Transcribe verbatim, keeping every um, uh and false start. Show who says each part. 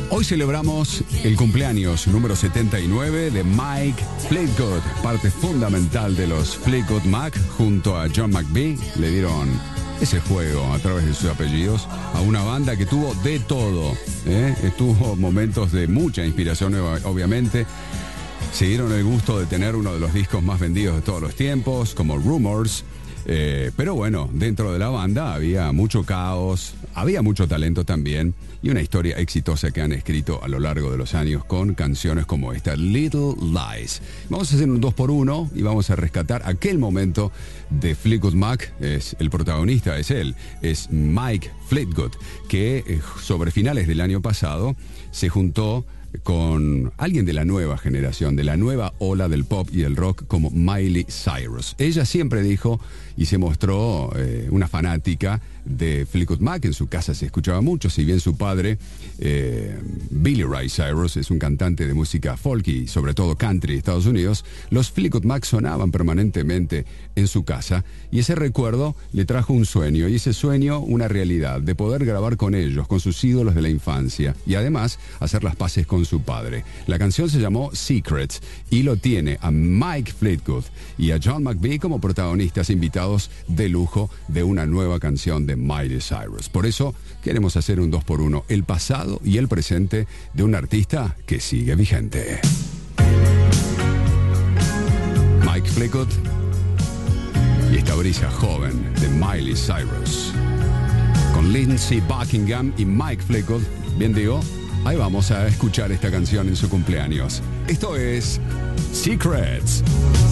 Speaker 1: Hoy celebramos el cumpleaños número setenta y nueve de Mike Fleetwood, parte fundamental de los Fleetwood Mac. Junto a John McVie le dieron ese juego a través de sus apellidos a una banda que tuvo de todo, ¿eh? Tuvo momentos de mucha inspiración, obviamente. Se dieron el gusto de tener uno de los discos más vendidos de todos los tiempos, como Rumors. Eh, pero bueno, dentro de la banda había mucho caos, había mucho talento también y una historia exitosa que han escrito a lo largo de los años con canciones como esta, Little Lies. Vamos a hacer un dos por uno y vamos a rescatar aquel momento de Fleetwood Mac. Es, el protagonista es él, es Mike Fleetwood, que eh, sobre finales del año pasado se juntó con alguien de la nueva generación, de la nueva ola del pop y del rock, como Miley Cyrus. Ella siempre dijo y se mostró eh, una fanática de Fleetwood Mac. En su casa se escuchaba mucho, si bien su padre, eh, Billy Ray Cyrus, es un cantante de música folk y sobre todo country de Estados Unidos, los Fleetwood Mac sonaban permanentemente en su casa y ese recuerdo le trajo un sueño, y ese sueño una realidad, de poder grabar con ellos, con sus ídolos de la infancia y además hacer las paces con su padre. La canción se llamó Secrets y lo tiene a Mike Fleetwood y a John McVie como protagonistas invitados de lujo de una nueva canción de Miley Cyrus. Por eso queremos hacer un dos por uno, el pasado y el presente de un artista que sigue vigente. Mike Fleetwood y esta brisa joven de Miley Cyrus con Lindsey Buckingham y Mike Fleetwood. Bien digo, ahí vamos a escuchar esta canción en su cumpleaños. Esto es Secrets.